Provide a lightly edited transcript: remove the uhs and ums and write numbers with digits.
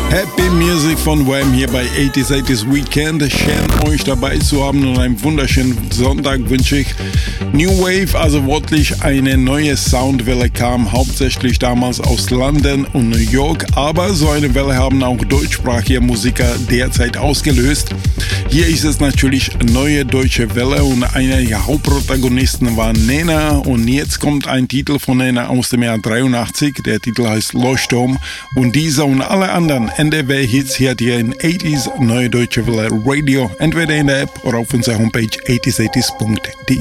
Happy Music von Wham hier bei 80s Weekend. Schön euch dabei zu haben und einen wunderschönen Sonntag wünsche ich. New Wave, also wortlich eine neue Soundwelle, kam hauptsächlich damals aus London und New York, aber so eine Welle haben auch deutschsprachige Musiker derzeit ausgelöst. Hier ist es natürlich neue deutsche Welle und einer der Hauptprotagonisten war Nena und jetzt kommt ein Titel von Nena aus dem Jahr 83. Der Titel heißt Leuchtturm und dieser und alle anderen NDW-Hits hier in 80s Neue Deutsche Welle Radio, entweder in der App oder auf unserer Homepage 80s80s.de.